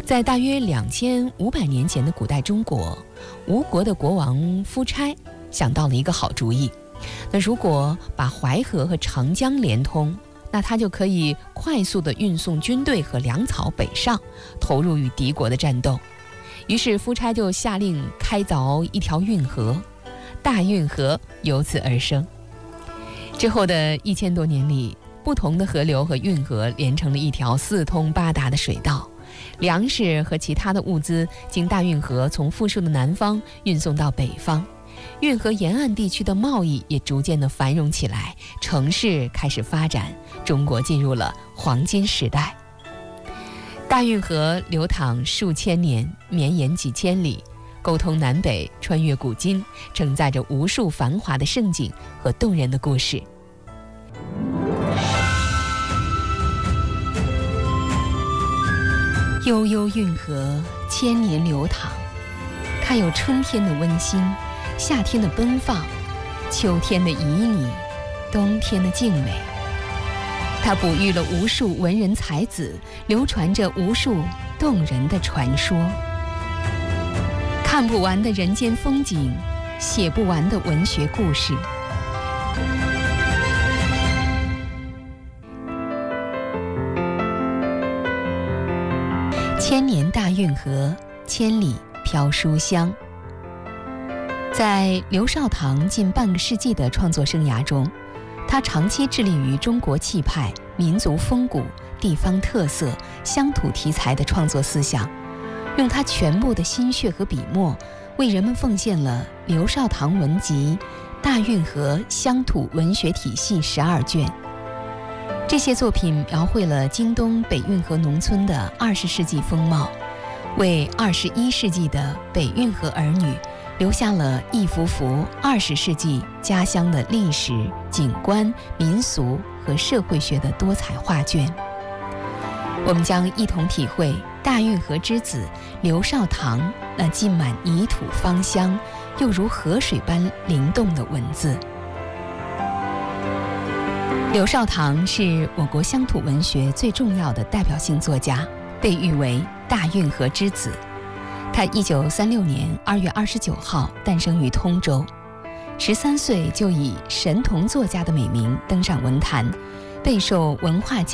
在大约2500年前的古代中国，吴国的国王夫差想到了一个好主意。那如果把淮河和长江连通，那他就可以快速地运送军队和粮草北上，投入与敌国的战斗。于是夫差就下令开凿一条运河，大运河由此而生。之后的1000多年里，不同的河流和运河连成了一条四通八达的水道，粮食和其他的物资经大运河从富庶的南方运送到北方，运河沿岸地区的贸易也逐渐的繁荣起来，城市开始发展，中国进入了黄金时代。大运河流淌数千年，绵延几千里，沟通南北，穿越古今，承载着无数繁华的盛景和动人的故事。悠悠运河，千年流淌，它有春天的温馨，夏天的奔放，秋天的旖旎，冬天的静美。它哺育了无数文人才子，流传着无数动人的传说。看不完的人间风景，写不完的文学故事。千年大运河，千里飘书香。在刘少棠近半个世纪的创作生涯中，他长期致力于中国气派、民族风骨、地方特色、乡土题材的创作思想，用他全部的心血和笔墨，为人们奉献了《刘少棠文集》《大运河乡土文学体系》12卷。这些作品描绘了京东北运河农村的20世纪风貌，为21世纪的北运河儿女留下了一幅幅20世纪家乡的历史、景观、民俗和社会学的多彩画卷。我们将一同体会大运河之子刘少棠那浸满泥土芳香又如河水般灵动的文字。刘少棠是我国乡土文学最重要的代表性作家，被誉为大运河之子。他1936年2月29号诞生于通州，13岁就以神童作家的美名登上文坛，备受文化界